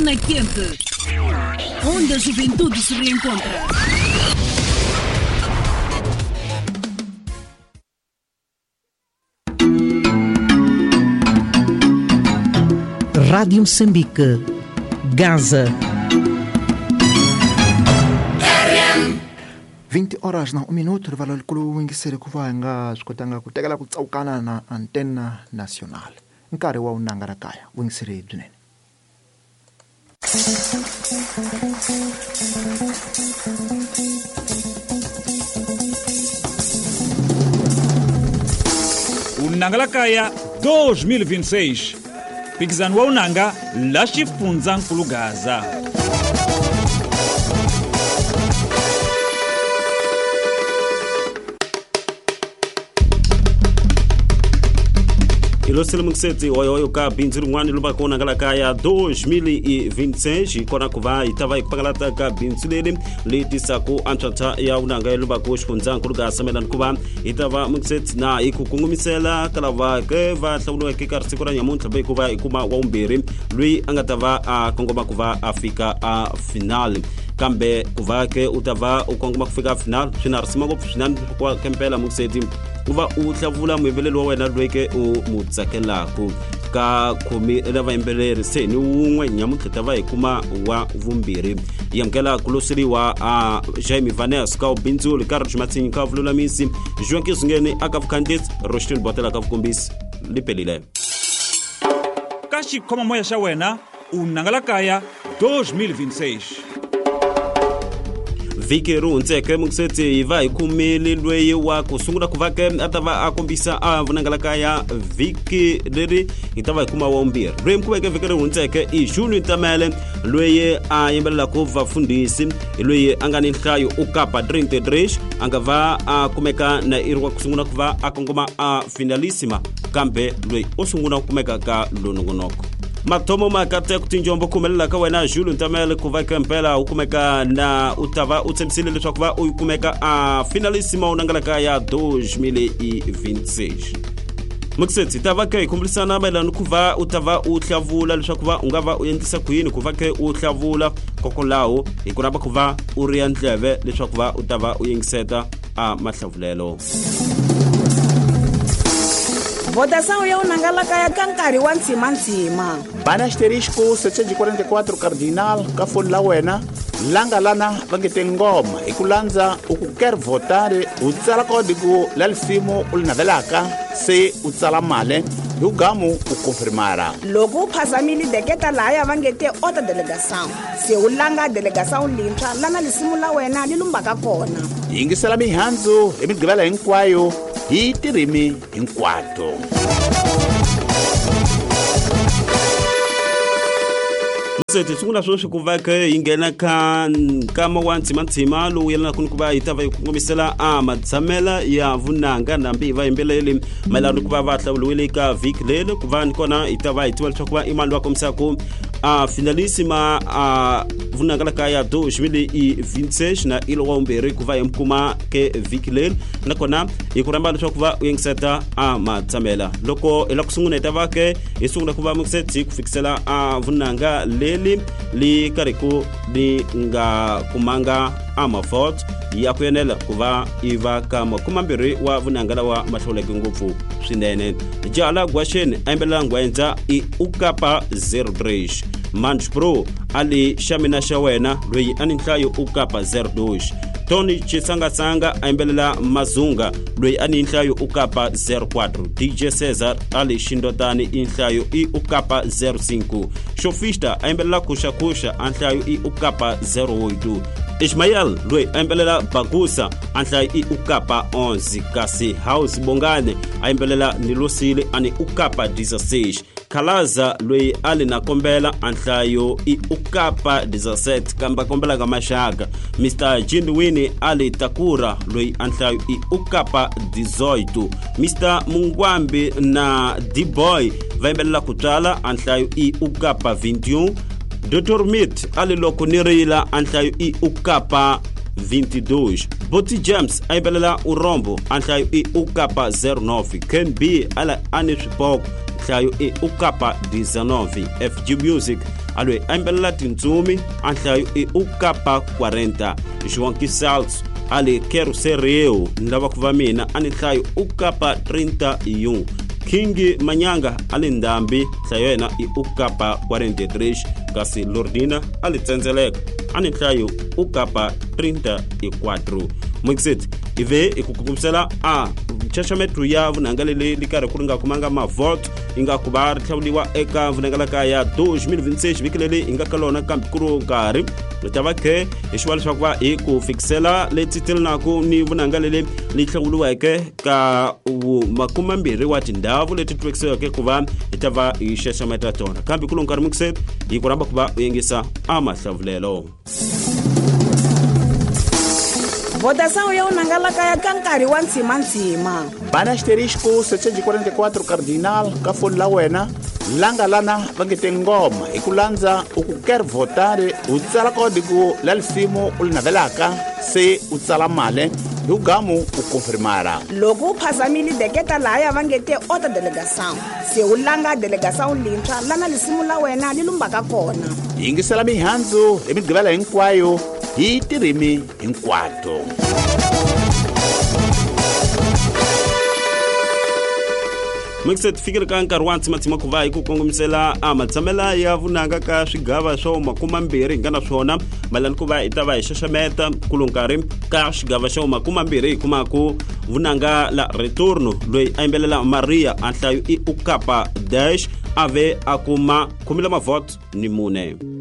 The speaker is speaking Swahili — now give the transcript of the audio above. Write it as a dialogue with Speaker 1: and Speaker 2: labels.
Speaker 1: Zona Quente, onde a juventude se reencontra.
Speaker 2: Rádio Moçambique, Gaza.
Speaker 3: 20 horas na minuto rivala likulu wingisele ku va hi nga swi kotanga ku tekela ku tsawukana na antena national nkarhi wa unanga ra kaya wingisele byinene.
Speaker 4: Unanga la kaya 2026 pikizani wa unanga la xifundzakulu Gaza.
Speaker 5: Ilo sele mungsetsi oyo ka bindzu rin'wana luva kona nga la kaya 2026 kona ku va hi ta va hi pakalata ka bindzu leri tisaka antswatsa ya unanga luva ko xifundzakulu Gaza melani ku va hi ta va mungsetsi na hi ku kongomisela ka lava ke va hlawuriweke ka siku ra nyamuntlha va hi ku va hi kuma wa vumbirhi loyi a nga ta va a kongoma ku va a fika a final kambe ku va ke u ta va u kongoma ku fika a final swi na risima ngopfu swinene kwa kempela mungsetsi ku va u hlavula muyimbeleli wa wena loyi ke u mu tsakelaku ka khomi la vayimbeleri se ni wun'we nyamuntlha ta va hi kuma wa vumbirhi hi amukela ku loseriwa a Jaime Vanes ka ubindzuli ka Riximatsinyi ka Vululamisi Joaquim Zingeni aka vukhandisi Roshton Botela ka vukombisi lipelile
Speaker 4: Ka xikhoma moya xa wena unanga la kaya 2026
Speaker 5: vhiki ri hundzeke mungsetsi hi va hi kumile loyi wa ku sungula ku va ke a ta va a kombisa a vunanga la kaya vhiki leri hi ta va hi kuma wa vumbirhi loyi mi kumeke vhiki ri hundzeke i Julie Ntamele loyi a yimbelelaka vafundhisi loyi a nga ni nhlayo u kapa 33 a nga va a kumeka na iri wa ku sungula ku va a kongoma a finalissima kambe loyi u sungula ku kumeka ka lonongonoko mathomo makate ku tinjombo khumelela ka wena Julie Ntamele ku va kempela u kumeka na u ta va u tshembisile leswaku va u kumeka a finalissima unanga la kaya 2026 muksetsi ta va ke hi khumbulisana mayelana ku va u ta va u hlavula leswaku va u nga va u endlisa ku yini ku va ke u hlavula kokolawo hi ku ramba ku va u ri ya ndleve leswaku va u ta va u yingiseta a mahlavulelo
Speaker 6: votação ya unanga la kaya ka nkarhi wa ntsima
Speaker 7: bana asterisco 744 cardinal ka foni la wena langa lana va nge te ngoma hi ku landza u ku quer votare u tsala kodigo la lifimo u li navelaka se u tsala male hi ugamu u konfirmara
Speaker 6: loko u phasamile deketa laya va nge te ota delegação se u langa delegação lintshwa lana lisimu la wena li lumbaka kona
Speaker 7: yingisela mihandzu hi migqivela hinkwayo hi tirimi hinkwato
Speaker 5: mungsetsi sungula sweswi ku va ke hi nghena ka nkama wa ntshima lowu yelanaka ni ku va hi ta va hi kongomisela a matshamela ya vunanga nambi hi vayimbeleli mayelana ku va va hlawuliwile ka vhiki leli ku va ni kona hi ta va hi tiva leswaku va i mani va komisaka a finalissima a vunanga la kaya 2026 na ilo wa vumbirhi ku va hi mukuma ke vhiki leli nakona hi ku ramba leswaku va u yingiseta a matsamela loko hi la ku sungula hi ta va ke hi sungula ku va muksetsi ku fikisela a vunanga leli li karhiku li nga kumanga a mavoto ya ku yenela ku va i va ka 20 wa vunanga lawa ma hlawuleke ngopfu swinene jala gwasheni a yimbelela ngwenza i ukapa 03 Manchbro ali xamina xa wena loyi a ni nhlayo ukapa 02 Tony Chisangasanga a yimbelela Mazunga loyi a ni nhlayo ukapa 04 DJ Cesar ali Xindotani i nhlayo i ukapa 05 Shofista a yimbelela Kushakusha a nhlayo i ukapa 08 Ismael loyi a yimbelela Bagusa a nhlayo i ukapa 11 kasi House Bongane a yimbelela Nilosile ani ukapa 16 Khalaza loyi ali na kombela a nhlayo i ukapa 17 kamba kombela ka maxaka Mr Jindwini ali Takura loyi a nhlayo i ukapa 18 Mr Mungwambi na D-Boy va yimbelela ku tswala a nhlayo i ukapa 21 Dr Meat ali loko nirila a nhlayo i ukapa 22 Boti James a yimbelela Urombo a nhlayo i ukapa 09 Ken B ala ani swipoko nhlayo i ukapa 19 FG Music alwe aimbelela tintsumi anhlayo i ukapa 40 João Salles ale quero ser eu ndava kuva mina ani nhlayo ukapa 31 King Manyanga ale ndambi nhlayo yena i ukapa 43 kasi Lordina ale tsenzeleka ani nhlayo ukapa 34 Mixit ive ikukukumsela a chashametru ya vunangalele likare kuringa kumanga mavote inga kubar tlawliwa eka vunangala ya 2026 vikilele inga kalona kampikuru ngari tava ke ishwala shakwa ku fixela letitel nako ni vunangalele litlawliwa ka makumambiri wa tindavu leti twexeyo ke kuva itava ishashameta tona kampikuru ngari mixit ikuramba kuba uyengisa amasavulelo
Speaker 6: votação ya unangalaka ya kankari wa ntsima
Speaker 7: bana asterisco 744 cardinal ka foni la wena langa lana va nge te ngoma hi ku landza u ku quer votar u tsala código la lifimo u li navelaka se u tsala male hi ugamu u confirmara
Speaker 6: loko u phasamile deketa laya va nge te ota delegação se u langa delegação lintshwa lana lisimu la wena li lumbaka kona
Speaker 7: yingisela mihandzu hi migqivela hinkwayo hi tirimi hinkwato
Speaker 5: Mixed figure ka nkarhi wa ntsima kuva hi ku kongomisela amatsamela ya vunanga ka swigava swo makumambiri nga naswona malani kuva hi ta va hi xaxameta kulunkari ka xigava xo makumambiri hi kumaku vunanga la retorno loyi a yimbelela Maria a nhlayo i ukapa dash ave akuma 10 mavoto ni mune